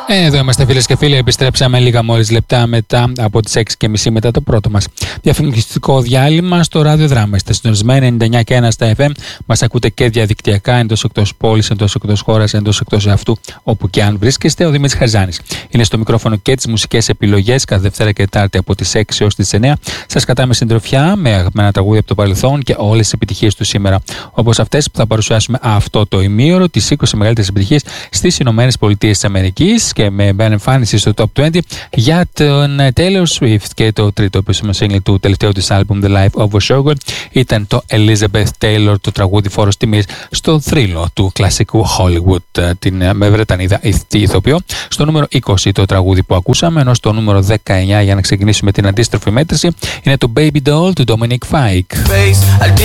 Εδώ είμαστε φίλες και φίλοι, επιστρέψαμε λίγα μόλις λεπτά μετά από τις 6:30 μετά το πρώτο μας διαφημιστικό διάλειμμα στο ραδιοδράμα. Είστε συντονισμένοι 99,1 στα FM, μας ακούτε και διαδικτυακά εντός εκτός πόλης, εντός εκτός χώρας, εντός εκτός αυτού, όπου και αν βρίσκεστε. Ο Δημήτρης Χαριζάνης είναι στο μικρόφωνο και τις μουσικές επιλογές κάθε Δευτέρα και Τετάρτη από τις 6 έως τις 9. Σας κρατάμε συντροφιά με αγαπημένα τραγούδια από το παρελθόν και όλες τις επιτυχίες του σήμερα, όπως αυτές που θα παρουσιάσουμε αυτό το ημίωρο, τις 20 μεγαλύτερες επιτυχίες στις ΗΠΑ και με εμφάνιση στο Top 20 για τον Taylor Swift. Και το τρίτο επίσημο single του τελευταίου της άλμπουμ The Life of a Showgirl ήταν το Elizabeth Taylor, το τραγούδι φόρος τιμής στο θρύλο του κλασικού Hollywood, την με Βρετανίδα ηθοποιό. Στο νούμερο 20 το τραγούδι που ακούσαμε, ενώ στο νούμερο 19, για να ξεκινήσουμε την αντίστροφη μέτρηση, είναι το Baby Doll του Dominic Fike.